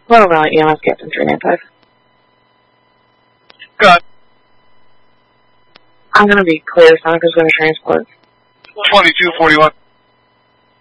Well, Valley EMS Captain 395. Go ahead. I'm going to be clear. Sonic is going to transport. 2241.